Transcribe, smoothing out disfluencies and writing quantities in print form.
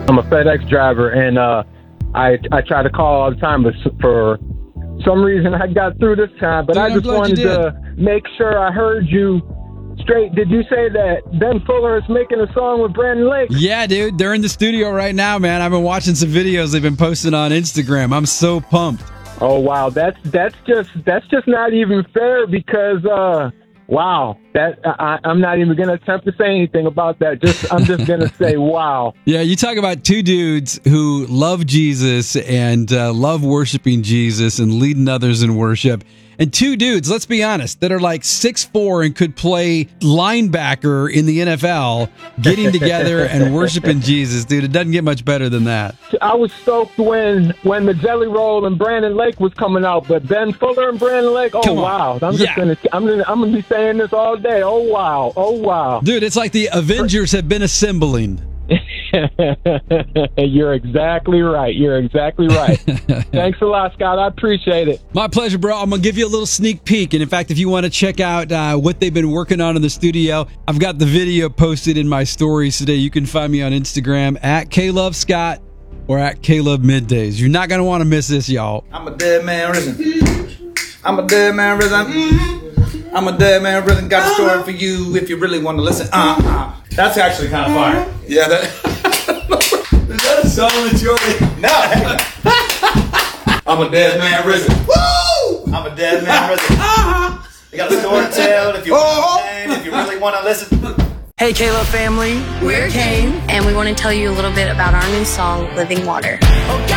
I'm a FedEx driver, and I try to call all the time, but for some reason I got through this time. But Dude, I just wanted to make sure I heard you straight. Did you say that Ben Fuller is making a song with Brandon Lake? Yeah, dude. They're in the studio right now, man. I've been watching some videos they've been posting on Instagram. I'm so pumped. Oh wow, that's just not even fair because wow, I'm not even gonna attempt to say anything about that. I'm just gonna say wow. Yeah, you talk about two dudes who love Jesus and love worshiping Jesus and leading others in worship. And two dudes, let's be honest, that are like 6'4" and could play linebacker in the NFL, getting together and worshiping Jesus, dude. It doesn't get much better than that. I was stoked when the Jelly Roll and Brandon Lake was coming out, but Ben Fuller and Brandon Lake, oh wow! I'm gonna be saying this all day. Oh wow, dude! It's like the Avengers have been assembling. You're exactly right. Thanks a lot, Scott. I appreciate it. My pleasure, bro. I'm going to give you a little sneak peek. And in fact, if you want to check out what they've been working on in the studio, I've got the video posted in my stories today. You can find me on Instagram at KLoveScott or at KLoveMiddays. You're not going to want to miss this, y'all. I'm a dead man risen. I'm a dead man risen. I'm a dead man risen. Got a story for you if you really want to listen. That's actually kind of fire. Yeah, is that a song that you already... No. I'm a dead man risen. Woo! I'm a dead man risen. I got a story to tell if you really want to listen. Hey, K-Love family. We're Kane, and we want to tell you a little bit about our new song, Living Water.